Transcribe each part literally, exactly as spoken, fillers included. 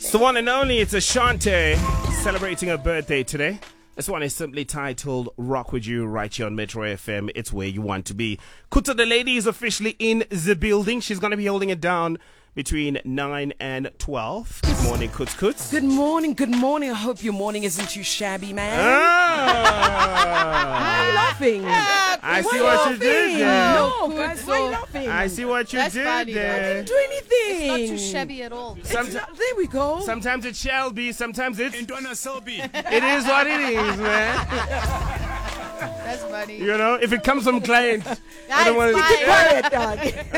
It's the one and only, it's Ashanti celebrating her birthday today. This one is simply titled Rock With You right here on Metro F M. It's where you want to be. Kuta the lady is officially in the building. She's going to be holding it down between nine and twelve. Good morning, Kuts Kuts. Good morning, good morning. I hope your morning isn't too shabby, man. Ah. Why are you laughing? I Why see you what laughing? you did there. No, guys, why are you laughing? I see what you That's did funny, though. I there. didn't do anything. It's not too shabby at all. It's Someti- not- there we go. Sometimes it shall be, sometimes it's... Intwana Selby. It is what it is, man. That's funny. You know, if it comes from client, I don't want to. fine. Quiet, dog.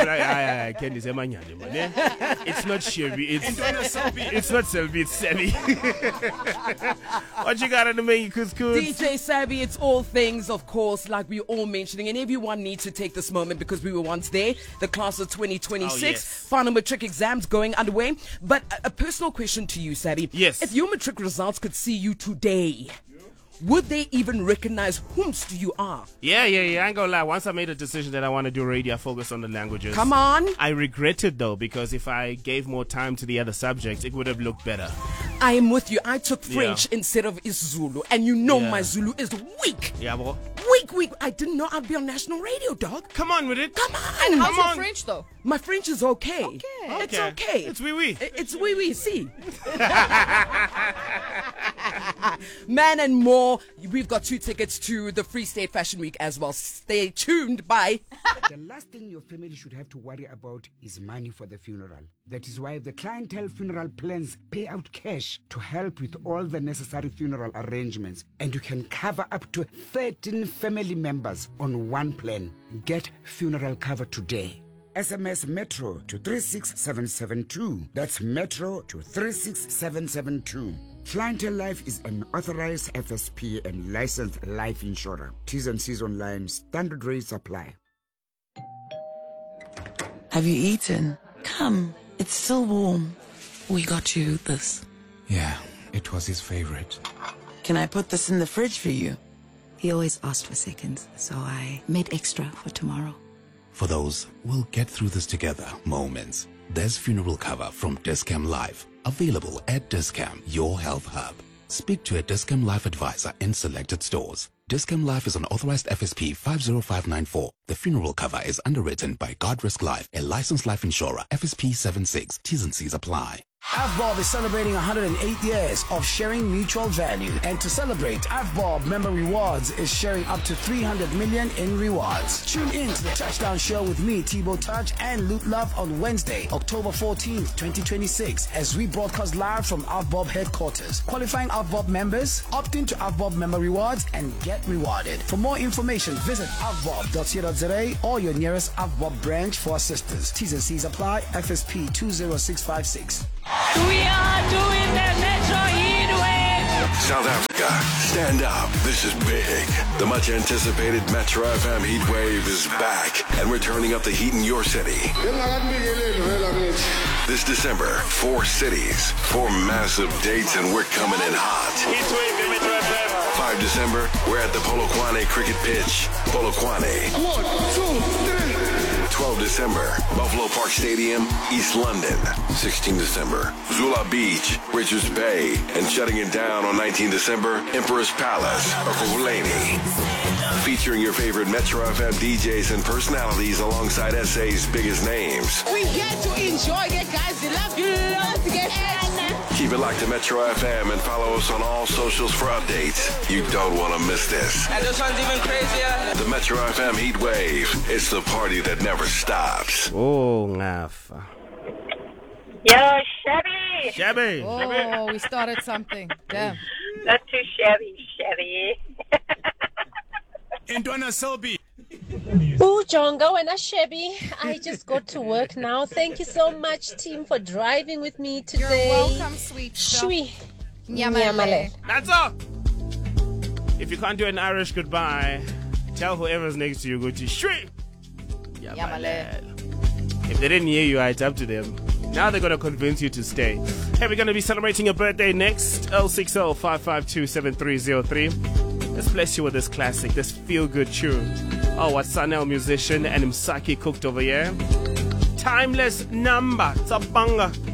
It's not shabby. It's Intwana Selby. it's not Selby. It's Savvy. What you got on the menu, Kus Kus? D J Savvy, it's all things, of course, like we all mentioning, and everyone needs to take this moment because we were once there. The class of twenty twenty-six, Oh, yes. final matric exams going underway. But a, a personal question to you, Savvy. Yes. If your matric results could see you today, would they even recognize whomst you are? Yeah, yeah, yeah. I ain't gonna lie. Once I made a decision that I want to do radio, I focus on the languages. Come on. I regret it though, because if I gave more time to the other subjects, it would have looked better. I am with you. I took French Yeah. instead of Zulu, and you know Yeah. my Zulu is weak. Yeah, boy. Weak, weak. I didn't know I'd be on national radio, dog. Come on with it. Come on. How's Come your on. French though? My French is okay. Okay. It's Okay. okay. It's wee wee. I- It's wee wee. See. Man and more. We've got two tickets to the Free State Fashion Week as well. Stay tuned. Bye. The last thing your family should have to worry about is money for the funeral. That is why the Clientele Funeral Plans pay out cash to help with all the necessary funeral arrangements. And you can cover up to thirteen family members on one plan. Get funeral cover today. S M S Metro to three six seven seven two. That's Metro to three six seven seven two. Clientele Life is an authorized F S P and licensed life insurer. T's and C's online. Standard rates apply. Have you eaten? Come, it's still warm. We got you this. Yeah, it was his favorite. Can I put this in the fridge for you? He always asked for seconds, so I made extra for tomorrow. For those we'll get through this together moments, there's funeral cover from Discam Life, available at Discam, your health hub. Speak to a Discam Life advisor in selected stores. Discam Life is an authorized F S P five zero five nine four. The funeral cover is underwritten by God Risk Life, a licensed life insurer, F S P seven six. T's and C's apply. AVBOB is celebrating one hundred eight years of sharing mutual value. And to celebrate, AVBOB Member Rewards is sharing up to three hundred million in rewards. Tune in to the Touchdown Show with me, Thibaut Touch, and Loot Love on Wednesday, October fourteenth, twenty twenty-six, as we broadcast live from AVBOB headquarters. Qualifying AVBOB members, opt into AVBOB Member Rewards and get rewarded. For more information, visit avbob dot co dot za or your nearest AVBOB branch for assistance. T's and C's apply. F S P two zero six five six. We are doing the Metro Heatwave! South Africa, stand up. This is big. The much anticipated Metro F M Heatwave is back, and we're turning up the heat in your city. This December, four cities, four massive dates, and we're coming in hot. Heatwave, Metro F M. five December, we're at the Polokwane cricket pitch. Polokwane. One, two, three. twelve December, Buffalo Park Stadium, East London. sixteen December, Zula Beach, Richards Bay. And shutting it down on nineteen December, Emperor's Palace, Ekurhuleni. Featuring your favorite Metro F M D Js and personalities alongside S A's biggest names. We get to enjoy it, guys. We love you. Love to get Keep it locked to Metro F M and follow us on all socials for updates. You don't want to miss this. And this one's even crazier. The Metro F M Heat Wave. It's the party that never stops. Oh, ngafa. Yo, shabby. Shabby. Oh, we started something. Damn. Not too shabby, shabby. Intwana Selby. Ooh, Jongo and Ashebi. I just got to work now. Thank you so much, team, for driving with me today. You're welcome, sweet stuff. Shui. Nyamale. That's all. If you can't do an Irish goodbye, tell whoever's next to you, go to Shri. Nyamale. If they didn't hear you, it's up to them. Now they're going to convince you to stay. Hey, we're going to be celebrating your birthday next. oh six oh, five five two, seven three oh three. Let's bless you with this classic, this feel-good tune. Oh, what Sanel musician and Msaki cooked over here. Timeless number. It's a banger.